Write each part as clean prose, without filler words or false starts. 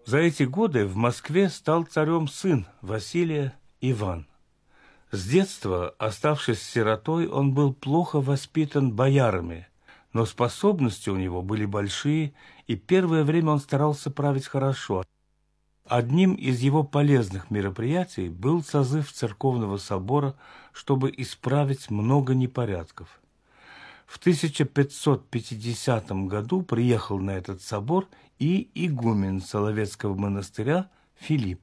За эти годы в Москве стал царем сын Василия Иван. С детства, оставшись сиротой, он был плохо воспитан боярами, но способности у него были большие, и первое время он старался править хорошо. Одним из его полезных мероприятий был созыв церковного собора, чтобы исправить много непорядков. В 1550 году приехал на этот собор и игумен Соловецкого монастыря Филипп.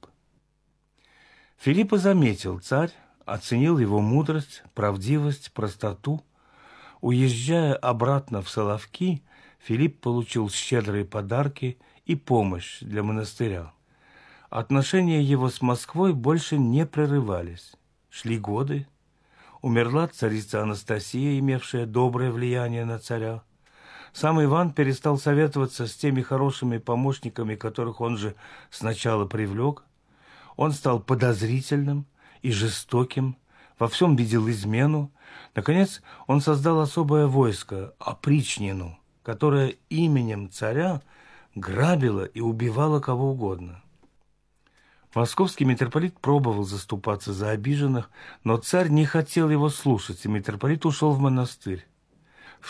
Филиппа заметил царь, оценил его мудрость, правдивость, простоту. Уезжая обратно в Соловки, Филипп получил щедрые подарки и помощь для монастыря. Отношения его с Москвой больше не прерывались. Шли годы. Умерла царица Анастасия, имевшая доброе влияние на царя. Сам Иван перестал советоваться с теми хорошими помощниками, которых он же сначала привлек. Он стал подозрительным и жестоким, во всем видел измену. Наконец, он создал особое войско, опричнину, которое именем царя грабило и убивало кого угодно. Московский митрополит пробовал заступаться за обиженных, но царь не хотел его слушать, и митрополит ушел в монастырь. В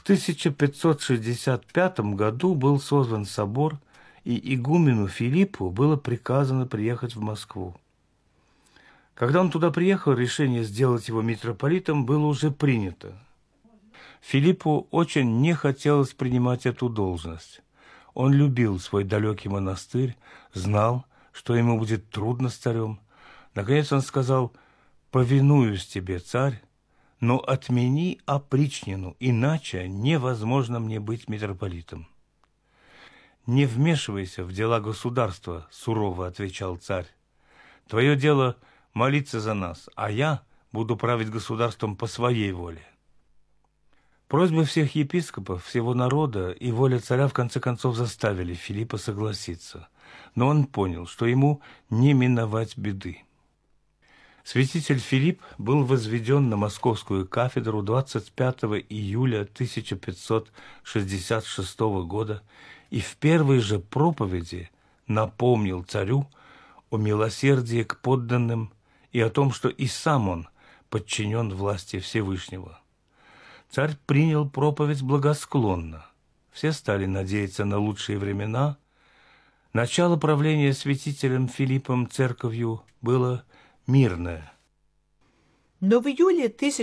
1565 году был создан собор, и игумену Филиппу было приказано приехать в Москву. Когда он туда приехал, решение сделать его митрополитом было уже принято. Филиппу очень не хотелось принимать эту должность. Он любил свой далекий монастырь, знал, что ему будет трудно с царем. Наконец он сказал: «Повинуюсь тебе, царь, но отмени опричнину, иначе невозможно мне быть митрополитом». «Не вмешивайся в дела государства», — сурово отвечал царь. «Твое дело молиться за нас, а я буду править государством по своей воле». Просьбы всех епископов, всего народа и воля царя в конце концов заставили Филиппа согласиться. Но он понял, что ему не миновать беды. Святитель Филипп был возведен на московскую кафедру 25 июля 1566 года и в первой же проповеди напомнил царю о милосердии к подданным и о том, что и сам он подчинен власти Всевышнего. Царь принял проповедь благосклонно. Все стали надеяться на лучшие времена. Начало правления святителем Филиппом церковью было мирное. Но в июле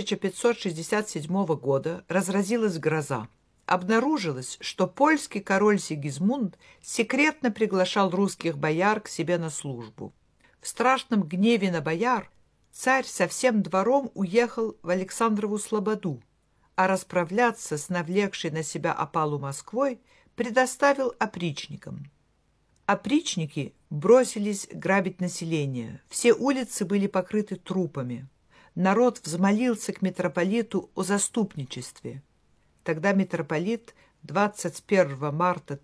1567 года разразилась гроза. Обнаружилось, что польский король Сигизмунд секретно приглашал русских бояр к себе на службу. В страшном гневе на бояр царь со всем двором уехал в Александрову слободу, а расправляться с навлекшей на себя опалу Москвой предоставил опричникам. Опричники бросились грабить население. Все улицы были покрыты трупами. Народ взмолился к митрополиту о заступничестве. Тогда митрополит 21 марта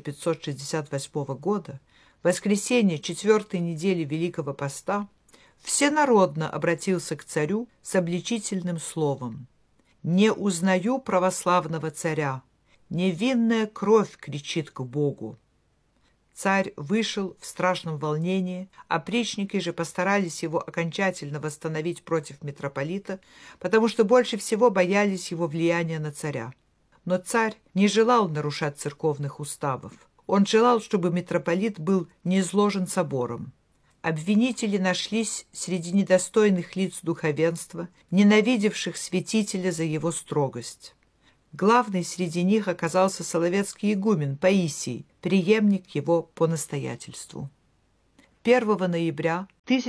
1568 года, воскресенье 4-й недели Великого Поста, всенародно обратился к царю с обличительным словом: «Не узнаю православного царя, невинная кровь кричит к Богу». Царь вышел в страшном волнении, опричники же постарались его окончательно восстановить против митрополита, потому что больше всего боялись его влияния на царя. Но царь не желал нарушать церковных уставов. Он желал, чтобы митрополит был низложен собором. Обвинители нашлись среди недостойных лиц духовенства, ненавидевших святителя за его строгость. Главный среди них оказался соловецкий игумен Паисий, преемник его по настоятельству. 1 ноября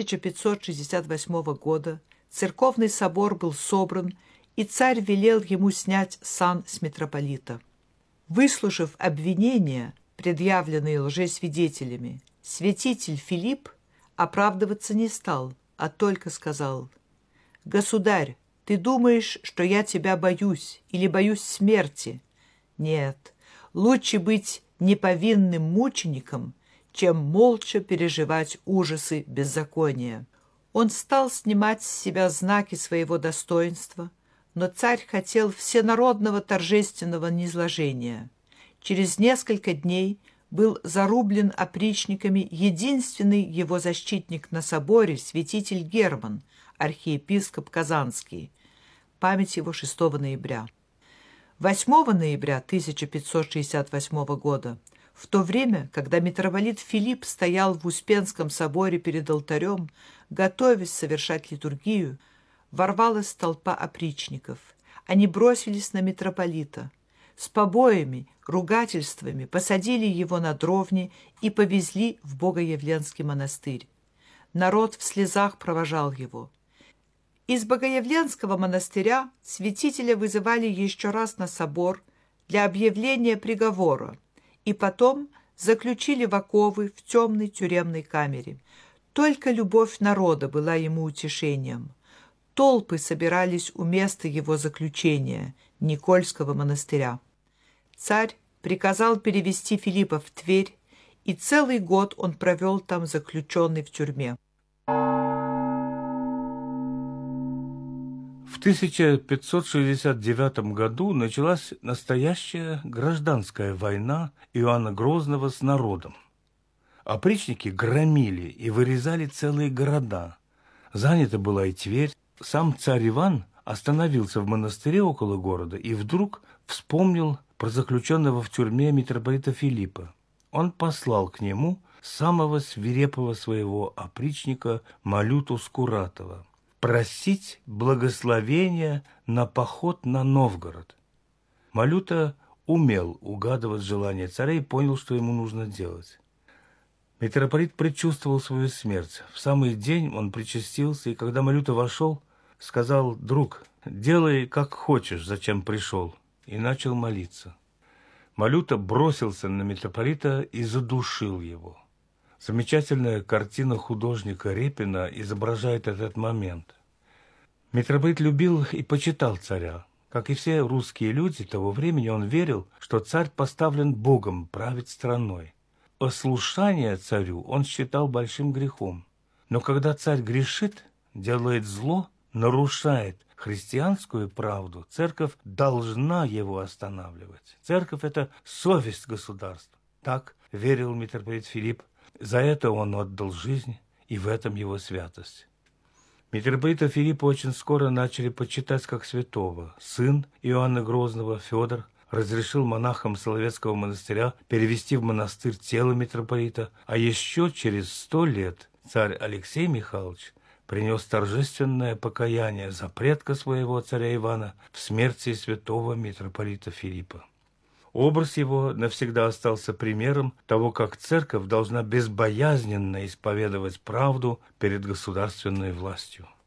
1568 года церковный собор был собран, и царь велел ему снять сан с митрополита. Выслушав обвинения, предъявленные лжесвидетелями, святитель Филипп оправдываться не стал, а только сказал: «Государь, ты думаешь, что я тебя боюсь или боюсь смерти? Нет, лучше быть неповинным мучеником, чем молча переживать ужасы беззакония». Он стал снимать с себя знаки своего достоинства, но царь хотел всенародного торжественного низложения. Через несколько дней был зарублен опричниками единственный его защитник на соборе, святитель Герман, архиепископ Казанский. Память его 6 ноября. 8 ноября 1568 года, в то время, когда митрополит Филипп стоял в Успенском соборе перед алтарем, готовясь совершать литургию, ворвалась толпа опричников. Они бросились на митрополита. С побоями, ругательствами посадили его на дровни и повезли в Богоявленский монастырь. Народ в слезах провожал его. Из Богоявленского монастыря святителя вызывали еще раз на собор для объявления приговора и потом заключили в оковы в темной тюремной камере. Только любовь народа была ему утешением. Толпы собирались у места его заключения, Никольского монастыря. Царь приказал перевести Филиппа в Тверь, и целый год он провел там заключенный в тюрьме. В 1569 году началась настоящая гражданская война Иоанна Грозного с народом. Опричники громили и вырезали целые города. Занята была и Тверь. Сам царь Иван остановился в монастыре около города и вдруг вспомнил про заключенного в тюрьме митрополита Филиппа. Он послал к нему самого свирепого своего опричника Малюту Скуратова просить благословения на поход на Новгород. Малюта умел угадывать желания царя и понял, что ему нужно делать. Митрополит предчувствовал свою смерть. В самый день он причастился, и когда Малюта вошел, сказал: «Друг, делай, как хочешь, зачем пришел», и начал молиться. Малюта бросился на митрополита и задушил его. Замечательная картина художника Репина изображает этот момент. Митрополит любил и почитал царя. Как и все русские люди того времени, он верил, что царь поставлен Богом править страной. Ослушание царю он считал большим грехом. Но когда царь грешит, делает зло, нарушает христианскую правду, церковь должна его останавливать. Церковь – это совесть государства. Так верил митрополит Филипп. За это он отдал жизнь, и в этом его святость. Митрополита Филиппа очень скоро начали почитать как святого. Сын Иоанна Грозного, Федор, разрешил монахам Соловецкого монастыря перевести в монастырь тело митрополита, а еще через 100 лет царь Алексей Михайлович принес торжественное покаяние за предка своего царя Ивана в смерти святого митрополита Филиппа. Образ его навсегда остался примером того, как церковь должна безбоязненно исповедовать правду перед государственной властью.